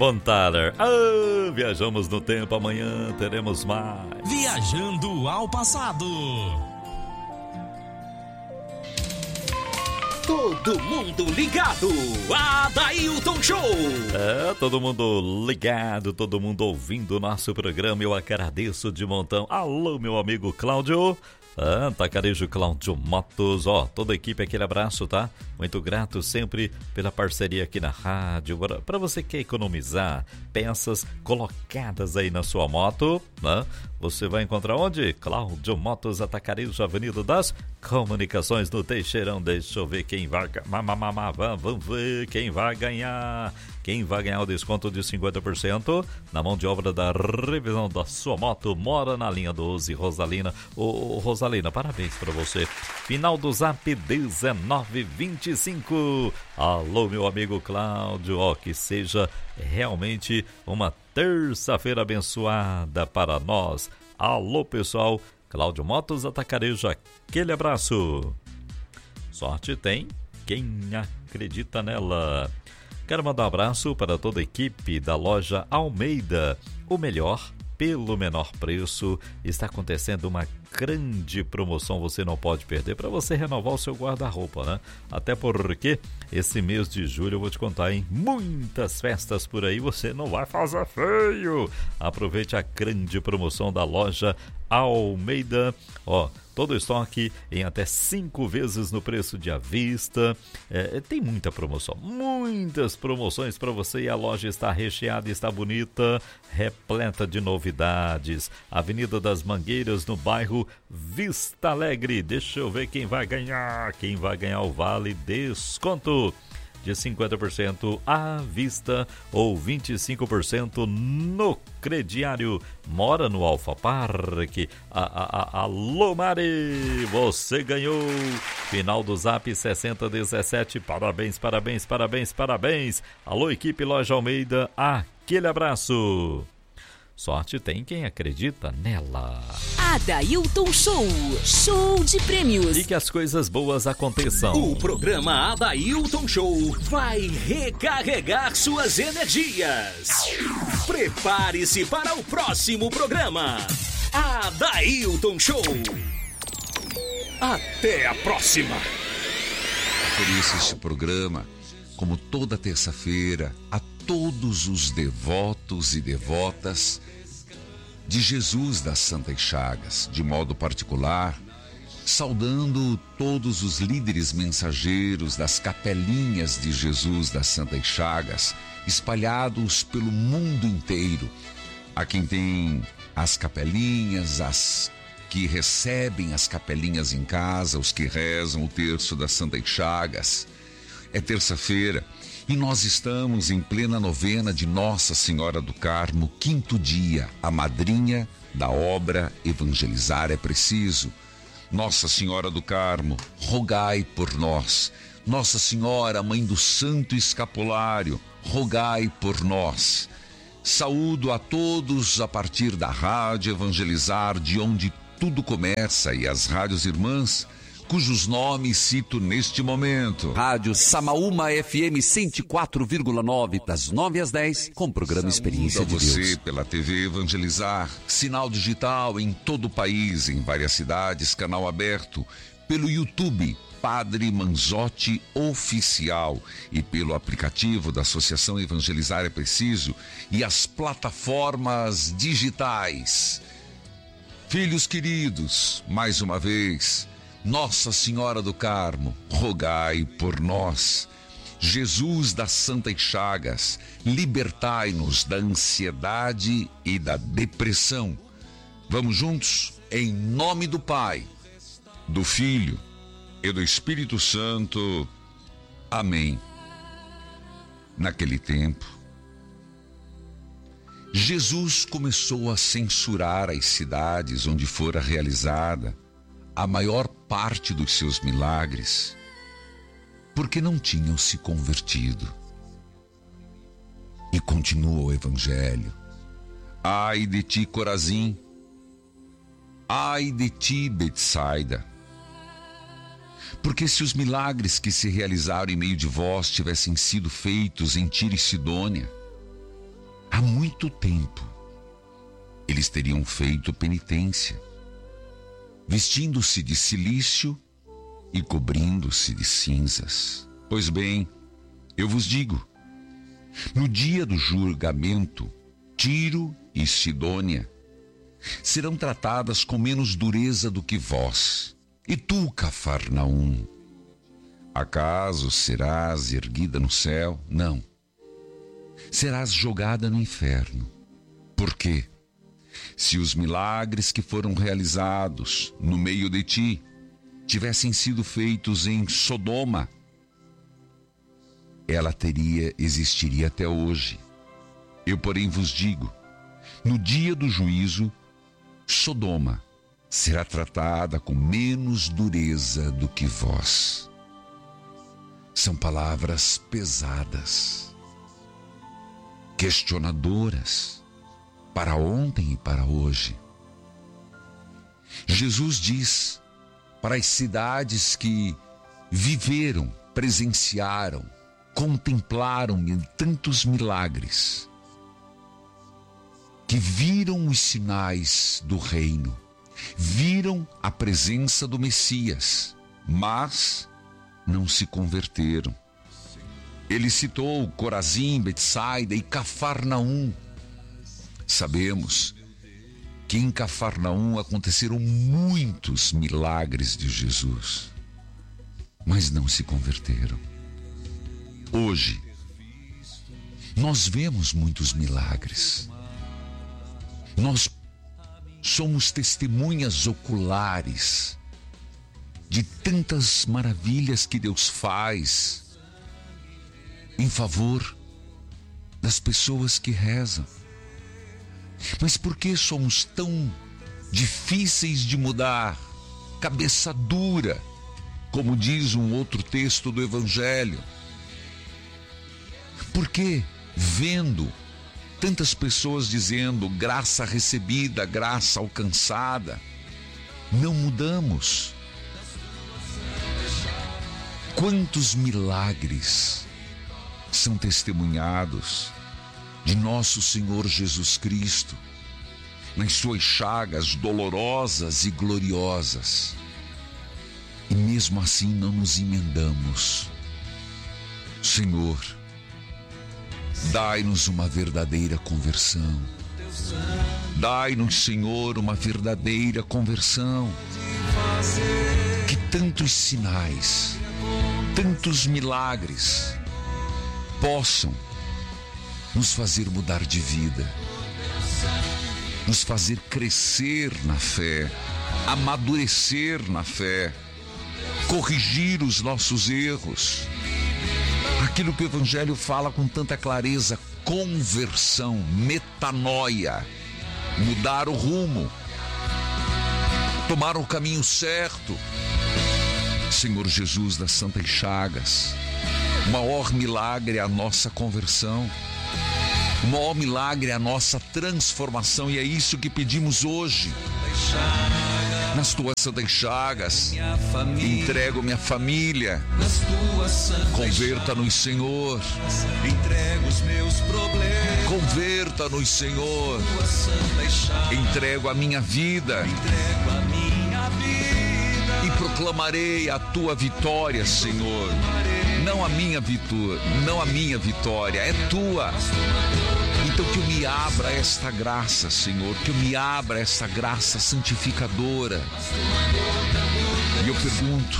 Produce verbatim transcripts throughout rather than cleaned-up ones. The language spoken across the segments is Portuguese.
Pontaler. Ah, viajamos no tempo, amanhã teremos mais. Viajando ao passado. Todo mundo ligado. Adailton Show. É, todo mundo ligado, todo mundo ouvindo o nosso programa. Eu agradeço de montão. Alô, meu amigo Cláudio. Ah, Atacarejo Cláudio Motos, ó, toda a equipe, aquele abraço, tá? Muito grato sempre pela parceria aqui na rádio. Para você que quer economizar peças colocadas aí na sua moto, né? Você vai encontrar onde? Cláudio Motos, Atacarejo, Avenida das Comunicações, no Teixeirão. Deixa eu ver quem vai ganhar. Vamos ver quem vai ganhar. Quem vai ganhar o desconto de cinquenta por cento na mão de obra da revisão da sua moto. Mora na linha doze, Rosalina. Ô, Rosalina, parabéns pra você. Final do Zap dezenove vinte e cinco. Alô, meu amigo Cláudio. Ó, que seja realmente uma terça-feira abençoada para nós. Alô, pessoal. Cláudio Motos, Atacarejo, aquele abraço. Sorte tem quem acredita nela. Quero mandar um abraço para toda a equipe da loja Almeida. O melhor pelo menor preço. Está acontecendo uma grande promoção, você não pode perder, para você renovar o seu guarda-roupa, né? Até porque esse mês de julho eu vou te contar, hein? Muitas festas por aí, você não vai fazer feio. Aproveite a grande promoção da loja Almeida. Ó, todo o estoque em até cinco vezes no preço de à vista. É, tem muita promoção, muitas promoções para você, e a loja está recheada, está bonita, repleta de novidades. Avenida das Mangueiras, no bairro Vista Alegre. Deixa eu ver quem vai ganhar. Quem vai ganhar o vale desconto de cinquenta por cento à vista ou vinte e cinco por cento no crediário. Mora no Alfa Parque. A, a, a, alô, Mari, você ganhou. Final do Zap sessenta dezessete. Parabéns, parabéns, parabéns, parabéns. Alô, equipe Loja Almeida, aquele abraço. Sorte tem quem acredita nela. Adailton Show, show de prêmios. E que as coisas boas aconteçam. O programa Adailton Show vai recarregar suas energias. Prepare-se para o próximo programa. Adailton Show. Até a próxima. Por isso este programa, como toda terça-feira, a todos os devotos e devotas de Jesus das Santas Chagas, de modo particular, saudando todos os líderes mensageiros das capelinhas de Jesus das Santas Chagas, espalhados pelo mundo inteiro. Há quem tem as capelinhas, as que recebem as capelinhas em casa, os que rezam o terço das Santas Chagas. É terça-feira e nós estamos em plena novena de Nossa Senhora do Carmo, quinto dia, a madrinha da obra Evangelizar é Preciso. Nossa Senhora do Carmo, rogai por nós. Nossa Senhora, Mãe do Santo Escapulário, rogai por nós. Saúdo a todos a partir da Rádio Evangelizar, de onde tudo começa, e as rádios irmãs, cujos nomes cito neste momento. Rádio Samaúma F M cento e quatro vírgula nove, das nove às dez, com o programa Experiência de Deus. Você pela T V Evangelizar, sinal digital em todo o país, em várias cidades, canal aberto, pelo YouTube Padre Manzotti Oficial e pelo aplicativo da Associação Evangelizar é Preciso e as plataformas digitais. Filhos queridos, mais uma vez, Nossa Senhora do Carmo, rogai por nós. Jesus das Santas Chagas, libertai-nos da ansiedade e da depressão. Vamos juntos? Em nome do Pai, do Filho e do Espírito Santo. Amém. Naquele tempo, Jesus começou a censurar as cidades onde fora realizada a maior parte dos seus milagres, porque não tinham se convertido. E continua o Evangelho. Ai de ti, Corazim! Ai de ti, Betsaida! Porque se os milagres que se realizaram em meio de vós tivessem sido feitos em Tiro e Sidônia, muito tempo, eles teriam feito penitência, vestindo-se de cilício e cobrindo-se de cinzas. Pois bem, eu vos digo, no dia do julgamento, Tiro e Sidônia serão tratadas com menos dureza do que vós. E tu, Cafarnaum, acaso serás erguida no céu? Não. Serás jogada no inferno. Por quê? Se os milagres que foram realizados no meio de ti tivessem sido feitos em Sodoma, ela teria, existiria até hoje. Eu, porém, vos digo, no dia do juízo, Sodoma será tratada com menos dureza do que vós. São palavras pesadas, questionadoras, para ontem e para hoje. Jesus diz para as cidades que viveram, presenciaram, contemplaram tantos milagres, que viram os sinais do reino, viram a presença do Messias, mas não se converteram. Ele citou Corazim, Betsaida e Cafarnaum. Sabemos que em Cafarnaum aconteceram muitos milagres de Jesus, mas não se converteram. Hoje, nós vemos muitos milagres. Nós somos testemunhas oculares de tantas maravilhas que Deus faz em favor das pessoas que rezam. Mas por que somos tão difíceis de mudar, cabeça dura, como diz um outro texto do Evangelho? Por que, vendo tantas pessoas dizendo graça recebida, graça alcançada, não mudamos? Quantos milagres são testemunhados de nosso Senhor Jesus Cristo nas suas chagas dolorosas e gloriosas, e mesmo assim não nos emendamos. Senhor, dai-nos uma verdadeira conversão. Dai-nos, Senhor, uma verdadeira conversão. Que tantos sinais, tantos milagres possam nos fazer mudar de vida, nos fazer crescer na fé, amadurecer na fé, corrigir os nossos erros. Aquilo que o Evangelho fala com tanta clareza: conversão, metanoia, mudar o rumo, tomar o caminho certo. Senhor Jesus das Santas Chagas, o maior milagre é a nossa conversão, o maior milagre é a nossa transformação, e é isso que pedimos hoje. Nas tuas santas chagas, entrego minha família. Converta-nos, Senhor. Entrego os meus problemas. Converta-nos, Senhor. Entrego a minha vida. Entrego a minha vida. E proclamarei a tua vitória, Senhor. Não a minha vitória, não a minha vitória, é tua. Então que eu me abra esta graça, Senhor, que eu me abra esta graça santificadora. E eu pergunto,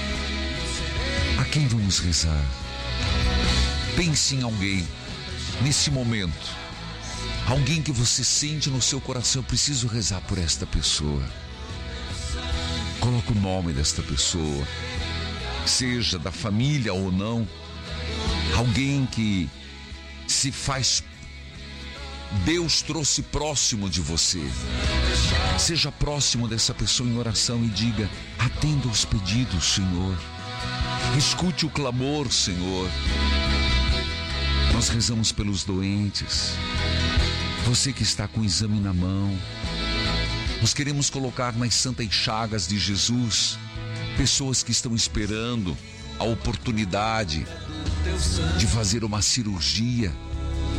a quem vamos rezar? Pense em alguém, nesse momento, alguém que você sente no seu coração: eu preciso rezar por esta pessoa. Coloque o nome desta pessoa, seja da família ou não, alguém que se faz, Deus trouxe próximo de você. Seja próximo dessa pessoa em oração e diga: atenda os pedidos, Senhor. Escute o clamor, Senhor. Nós rezamos pelos doentes. Você que está com o exame na mão, nós queremos colocar nas santas chagas de Jesus pessoas que estão esperando a oportunidade de fazer uma cirurgia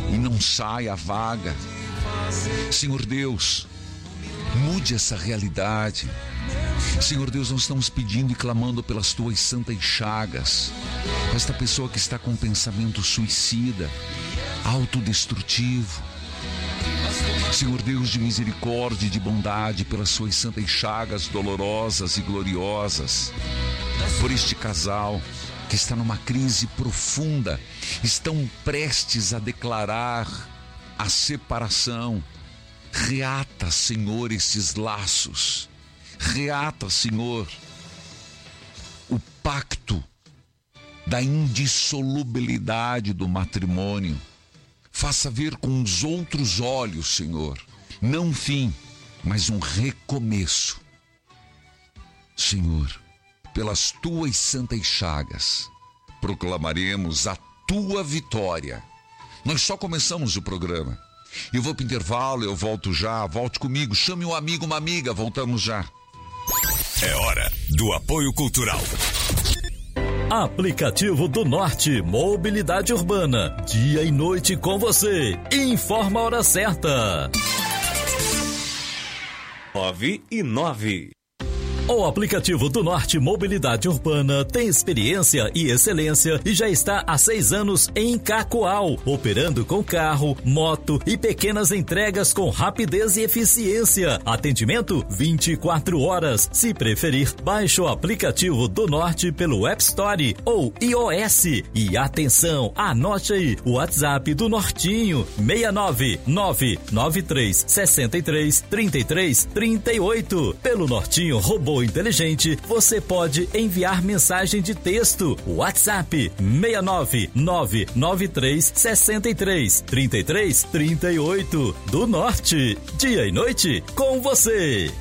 e não sai a vaga. Senhor Deus, mude essa realidade. Senhor Deus, nós estamos pedindo e clamando pelas tuas santas chagas. Esta pessoa que está com um pensamento suicida, autodestrutivo. Senhor Deus de misericórdia e de bondade, pelas suas santas chagas dolorosas e gloriosas, por este casal que está numa crise profunda, estão prestes a declarar a separação. Reata, Senhor, esses laços. Reata, Senhor, o pacto da indissolubilidade do matrimônio. Faça ver com os outros olhos, Senhor, não um fim, mas um recomeço. Senhor, pelas tuas santas chagas, proclamaremos a tua vitória. Nós só começamos o programa. Eu vou para o intervalo, eu volto já. Volte comigo, chame um amigo, uma amiga, voltamos já. É hora do apoio cultural. Aplicativo do Norte, mobilidade urbana, dia e noite com você. Informa a hora certa. nove e nove. O aplicativo do Norte Mobilidade Urbana tem experiência e excelência e já está há seis anos em Cacoal, operando com carro, moto e pequenas entregas com rapidez e eficiência. Atendimento vinte e quatro horas. Se preferir, baixe o aplicativo do Norte pelo App Store ou iOS. E atenção, anote aí o WhatsApp do Nortinho, seis nove nove nove três seis três três três três oito. Pelo Nortinho Robô Inteligente, você pode enviar mensagem de texto. WhatsApp seis nove nove nove três seis três três três três oito. Do Norte, dia e noite com você.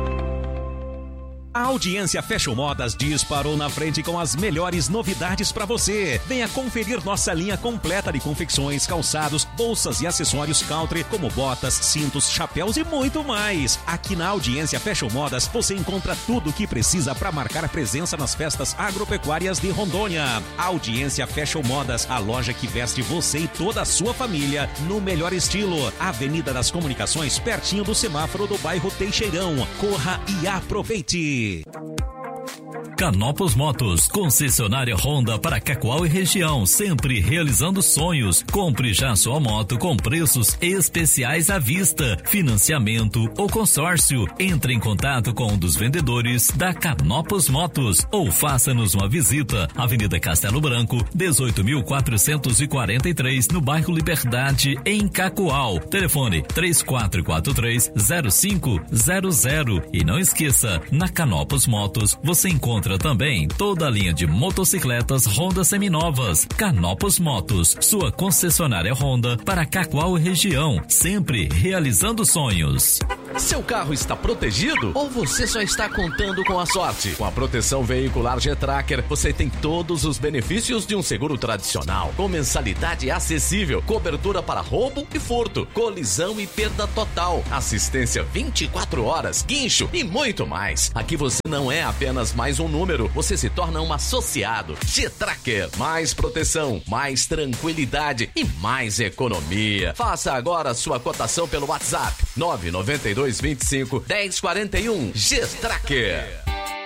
A Audiência Fashion Modas disparou na frente com as melhores novidades para você. Venha conferir nossa linha completa de confecções, calçados, bolsas e acessórios country, como botas, cintos, chapéus e muito mais. Aqui na Audiência Fashion Modas você encontra tudo o que precisa para marcar presença nas festas agropecuárias de Rondônia. Audiência Fashion Modas, a loja que veste você e toda a sua família no melhor estilo. Avenida das Comunicações, pertinho do semáforo do bairro Teixeirão. Corra e aproveite! Canopus Motos, concessionária Honda para Cacoal e região, sempre realizando sonhos. Compre já sua moto com preços especiais à vista, financiamento ou consórcio. Entre em contato com um dos vendedores da Canopus Motos ou faça-nos uma visita. Avenida Castelo Branco, dezoito mil quatrocentos e quarenta e três, no bairro Liberdade, em Cacoal. Telefone três quatro quatro três zero cinco zero zero. E não esqueça, na Canopus Motos você encontra também toda a linha de motocicletas Honda seminovas. Canopus Motos, sua concessionária Honda para Cacoal e região, sempre realizando sonhos. Seu carro está protegido ou você só está contando com a sorte? Com a proteção veicular G-Tracker, você tem todos os benefícios de um seguro tradicional, com mensalidade acessível, cobertura para roubo e furto, colisão e perda total, assistência vinte e quatro horas, guincho e muito mais. Aqui você não é apenas mais um número, você se torna um associado. G-Tracker, mais proteção, mais tranquilidade e mais economia. Faça agora sua cotação pelo WhatsApp nove nove dois, vinte e cinco, dez quarenta e um. G-Tracker.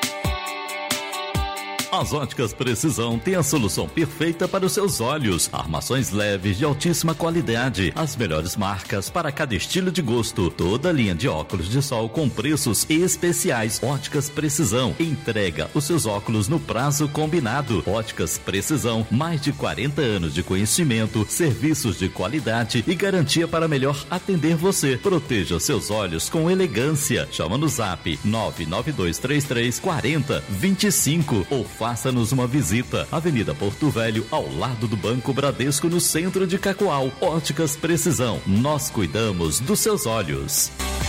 As Óticas Precisão tem a solução perfeita para os seus olhos. Armações leves de altíssima qualidade, as melhores marcas para cada estilo de gosto. Toda linha de óculos de sol com preços especiais. Óticas Precisão entrega os seus óculos no prazo combinado. Óticas Precisão, mais de quarenta anos de conhecimento, serviços de qualidade e garantia para melhor atender você. Proteja seus olhos com elegância. Chama no zap nove nove dois três três quatro zero dois cinco ou faça-nos uma visita. Avenida Porto Velho, ao lado do Banco Bradesco, no centro de Cacoal. Óticas Precisão, nós cuidamos dos seus olhos.